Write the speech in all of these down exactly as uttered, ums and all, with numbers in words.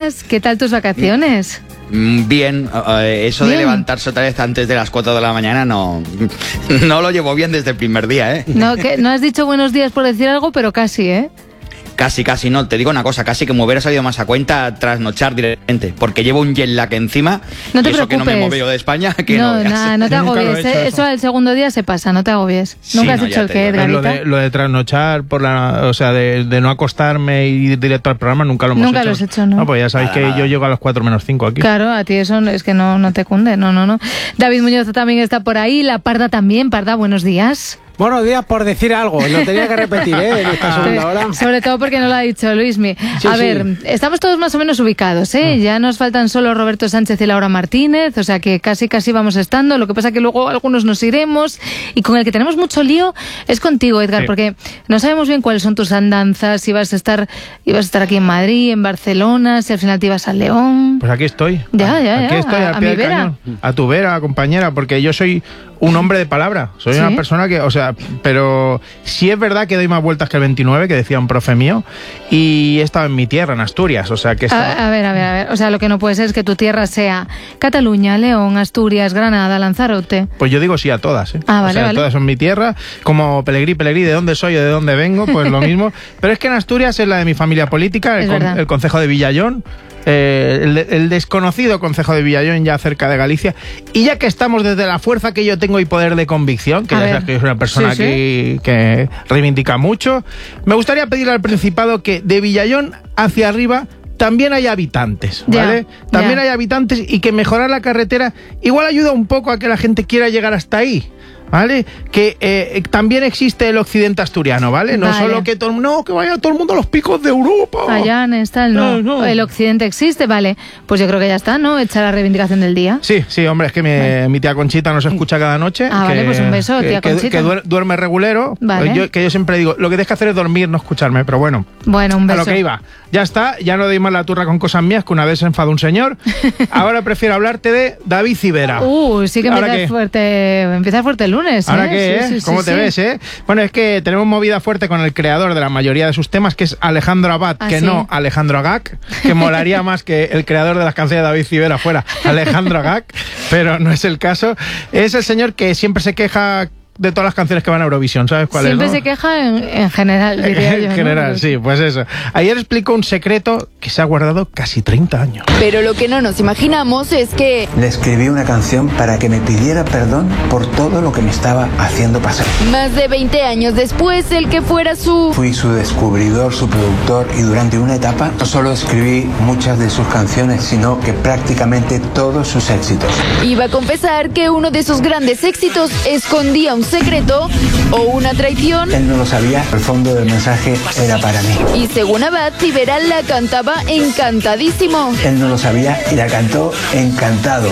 días. ¿Qué tal tus vacaciones? Bien, eso bien. de levantarse otra vez antes de las cuatro de la mañana no, no lo llevo bien desde el primer día, ¿eh? No, que no has dicho buenos días por decir algo, pero casi, ¿eh? Casi, casi, no. Te digo una cosa, casi que me hubiera salido más a cuenta trasnochar directamente, porque llevo un jet lag encima. No te y eso preocupes. que no me muevo yo de España, que no, no, no nada, no te agobies. Eso. eso al segundo día se pasa, no te agobies. Sí, Nunca has no, dicho el te que, digo. Edgarita. Lo de, lo de trasnochar, por la, o sea, de, de no acostarme y ir directo al programa, nunca lo hemos Nunca hecho. lo has hecho, ¿no? No, pues ya sabéis Nada, que nada. yo llego a las cuatro menos cinco aquí. Claro, a ti eso es que no, no te cunde, no, no, no. David Muñoz también está por ahí, la Parda también. Parda, buenos días. Buenos días por decir algo, lo tenía que repetir, ¿eh? En esta segunda hora. Sobre todo porque no lo ha dicho Luismi. Sí, a sí. ver, estamos todos más o menos ubicados, ¿eh? Mm. Ya nos faltan solo Roberto Sánchez y Laura Martínez, o sea que casi casi vamos estando. Lo que pasa que luego algunos nos iremos y con el que tenemos mucho lío es contigo, Edgar, Sí. porque no sabemos bien cuáles son tus andanzas, si vas a estar, ibas a estar aquí en Madrid, en Barcelona, si al final te ibas al León. Pues aquí estoy. Ya, ya, Aquí ya, estoy, a- al a pie mi del vera. cañón. A tu vera, compañera, porque yo soy un hombre de palabra. Soy ¿Sí? una persona que, o sea, pero sí es verdad que doy más vueltas que el veintinueve, que decía un profe mío, y he estado en mi tierra, en Asturias, o sea que... he estado- A, a ver, a ver, a ver. O sea, lo que no puede ser es que tu tierra sea Cataluña, León, Asturias, Granada, Lanzarote. Pues yo digo sí a todas, ¿eh? Ah, vale, o sea, vale. todas son mi tierra, como Pelegrí, Pelegrí, de dónde soy o de dónde vengo, pues lo mismo. Pero es que en Asturias es la de mi familia política, el, Es con- verdad. el concejo de Villallón, eh, el, el desconocido concejo de Villallón, ya cerca de Galicia. Y ya que estamos desde la fuerza que yo tengo y poder de convicción, que A ya ver. sabes que yo soy una persona Sí, sí. que, que reivindica mucho, me gustaría pedirle al Principado que de Villallón hacia arriba también hay habitantes, Ya, ¿vale? También ya. hay habitantes y que mejorar la carretera igual ayuda un poco a que la gente quiera llegar hasta ahí, ¿vale? Que eh, también existe el occidente asturiano, ¿vale? No Vale. solo que todo, no, que vaya todo el mundo a los picos de Europa. Allá en esta, no. No, no. El occidente existe, vale. Pues yo creo que ya está, ¿no? Hecha la reivindicación del día. Sí, sí, hombre, es que mi, mi tía Conchita nos escucha cada noche. Ah, que, vale, pues un beso, que- tía que, Conchita. que duer- duerme regulero. Vale. Yo, que yo siempre digo, lo que tienes que hacer es dormir, no escucharme, pero bueno. Bueno, un A beso. lo que iba. Ya está, ya no doy más la turra con cosas mías, que una vez se enfadó un señor. Ahora prefiero hablarte de David Civera. Uh, sí que ¿Ahora empieza qué? fuerte, empieza fuerte el lunes, ¿eh? ¿Ahora qué, Sí, eh? sí, sí, ¿Cómo te sí. ves, eh? Bueno, es que tenemos movida fuerte con el creador de la mayoría de sus temas, que es Alejandro Abad, ¿Ah, que sí? no Alejandro Agag, que molaría más que el creador de las canciones de David Civera fuera Alejandro Agag, pero no es el caso. Es el señor que siempre se queja de todas las canciones que van a Eurovisión, ¿sabes cuál Siempre es? no? se queja en, en general, diría yo. En ¿no? general, Pero- sí, pues eso. Ayer explicó un secreto que se ha guardado casi treinta años. Pero lo que no nos imaginamos es que Le escribí una canción para que me pidiera perdón por todo lo que me estaba haciendo pasar. más de veinte años después, el que fuera su... Fui su descubridor, su productor y durante una etapa no solo escribí muchas de sus canciones, sino que prácticamente todos sus éxitos. Iba a confesar que uno de sus grandes éxitos escondía un secreto o una traición. Él no lo sabía, el fondo del mensaje era para mí. Y según Abad, Civera la cantaba encantadísimo. Él no lo sabía y la cantó encantado.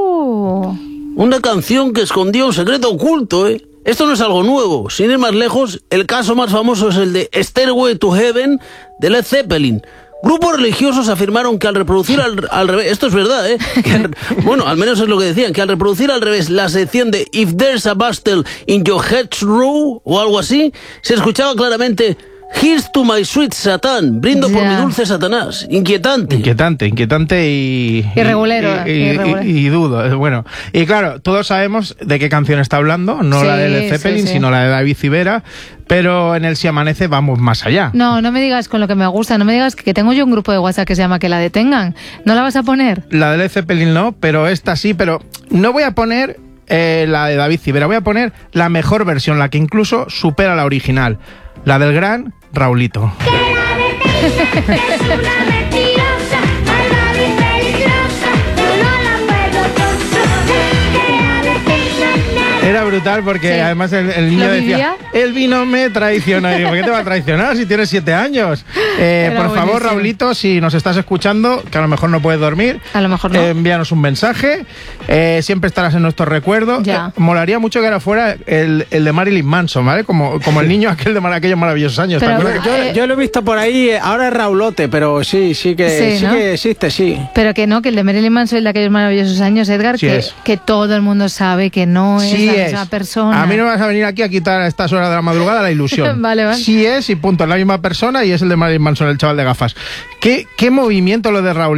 Oh. Una canción que escondía un secreto oculto, ¿eh? Esto no es algo nuevo. Sin ir más lejos, el caso más famoso es el de Stairway to Heaven de Led Zeppelin. Grupos religiosos afirmaron que al reproducir al, al revés, esto es verdad, ¿eh? Que al- bueno, al menos es lo que decían, que al reproducir al revés la sección de If There's a Bustle in Your Head's Row o algo así, se escuchaba claramente Here's to my sweet Satan, brindo por Ya. mi dulce Satanás. Inquietante. Inquietante, inquietante y... Y regulero, Y, y- irregular. y- y dudo, eh, bueno. Y claro, todos sabemos de qué canción está hablando, no Sí, la de Led Zeppelin, sí, sí. sino la de David Civera, pero en el Si Amanece vamos más allá. No, no me digas con lo que me gusta, no me digas que, que tengo yo un grupo de WhatsApp que se llama Que la detengan. ¿No la vas a poner? La de Led Zeppelin no, pero esta sí, pero no voy a poner eh, la de David Civera, voy a poner la mejor versión, la que incluso supera la original, la del gran Raulito. Es una mentirosa, malvada y peligrosa, yo no la puedo controlar. Era brutal porque Sí. además el, el niño ¿Lo decía, vivía? el vino me traicionó. Y digo, ¿por qué te va a traicionar si tienes siete años? Eh, Era por favor, buenísimo. Raulito, si nos estás escuchando, que a lo mejor no puedes dormir, A lo mejor no. eh, envíanos un mensaje. Eh, siempre estarás en nuestro recuerdo. Ya. Eh, molaría mucho que ahora fuera el, el de Marilyn Manson, ¿vale? Como, como el niño aquel de mar- aquellos maravillosos años. ¿te Pero- acuerdas? Yo, Eh, yo lo he visto por ahí, eh, ahora es Raulote, pero sí, sí que, Sí, sí, ¿no? que existe, sí. Pero que no, que el de Marilyn Manson, el de aquellos maravillosos años, Edgar, Sí que, es. que todo el mundo sabe que no es Sí la es. misma persona. A mí no me vas a venir aquí a quitar a estas horas de la madrugada la ilusión. Vale, vale. Sí es y punto, es la misma persona y es el de Marilyn Manson, el chaval de gafas. ¿Qué, qué movimiento lo de Raúl?